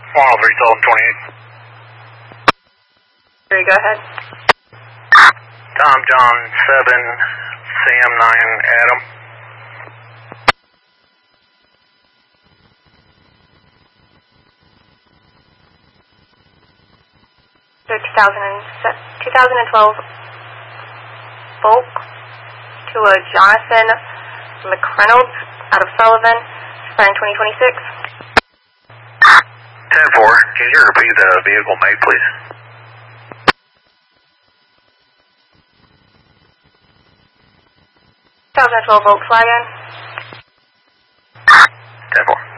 103, 3, go ahead. Tom John 7, Sam 9, Adam. So 2012 Volk to a Jonathan McReynolds out of Sullivan, expiring 2026. 10-4, can you repeat the vehicle make, please? 2012 Volkswagen. 10-4.